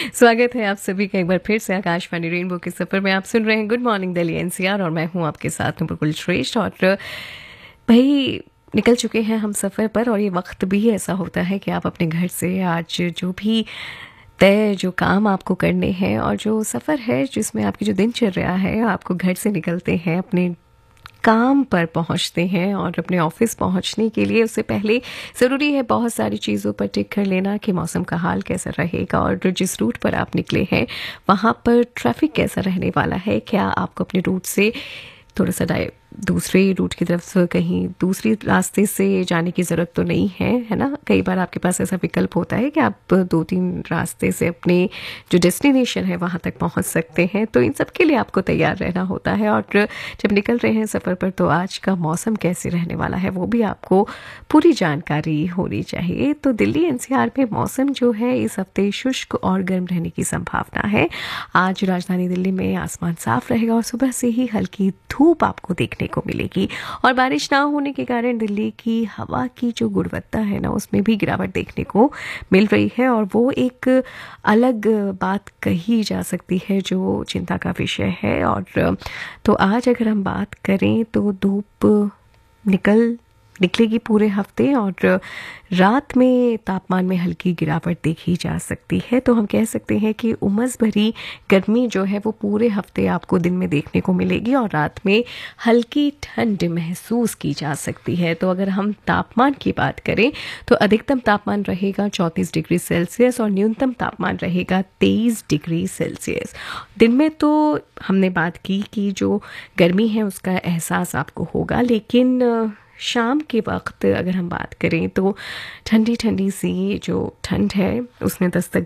स्वागत है आप सभी का एक बार फिर से आकाशवाणी रेनबो के सफ़र में। आप सुन रहे हैं गुड मॉर्निंग दिल्ली एनसीआर और मैं हूं आपके साथ बिल्कुल श्रेष्ठ। और भाई निकल चुके हैं हम सफ़र पर और ये वक्त भी ऐसा होता है कि आप अपने घर से आज जो भी तय जो काम आपको करने हैं और जो सफ़र है जिसमें आपकी जो दिनचर्या है, आपको घर से निकलते हैं अपने काम पर पहुंचते हैं और अपने ऑफिस पहुंचने के लिए उससे पहले ज़रूरी है बहुत सारी चीज़ों पर टिक कर लेना कि मौसम का हाल कैसा रहेगा और जिस रूट पर आप निकले हैं वहाँ पर ट्रैफिक कैसा रहने वाला है। क्या आपको अपने रूट से थोड़ा सा दूसरे रूट की तरफ कहीं दूसरी रास्ते से जाने की ज़रूरत तो नहीं है ना। कई बार आपके पास ऐसा विकल्प होता है कि आप 2-3 रास्ते से अपने जो डेस्टिनेशन है वहाँ तक पहुँच सकते हैं, तो इन सब के लिए आपको तैयार रहना होता है। और जब निकल रहे हैं सफ़र पर तो आज का मौसम कैसे रहने वाला है वो भी आपको पूरी जानकारी होनी चाहिए। तो दिल्ली एनसीआर में मौसम जो है इस हफ्ते शुष्क और गर्म रहने की संभावना है। आज राजधानी दिल्ली में आसमान साफ रहेगा और सुबह से ही हल्की धूप आपको देखने को मिलेगी और बारिश ना होने के कारण दिल्ली की हवा की जो गुणवत्ता है ना उसमें भी गिरावट देखने को मिल रही है और वो एक अलग बात कही जा सकती है जो चिंता का विषय है। और तो आज अगर हम बात करें तो धूप निकलेगी पूरे हफ्ते और रात में तापमान में हल्की गिरावट देखी जा सकती है। तो हम कह सकते हैं कि उमस भरी गर्मी जो है वो पूरे हफ्ते आपको दिन में देखने को मिलेगी और रात में हल्की ठंड महसूस की जा सकती है। तो अगर हम तापमान की बात करें तो अधिकतम तापमान रहेगा 34 डिग्री सेल्सियस और न्यूनतम तापमान रहेगा 23 डिग्री सेल्सियस। दिन में तो हमने बात की कि जो गर्मी है उसका एहसास आपको होगा, लेकिन शाम के वक्त अगर हम बात करें तो ठंडी ठंडी सी जो ठंड है उसने दस्तक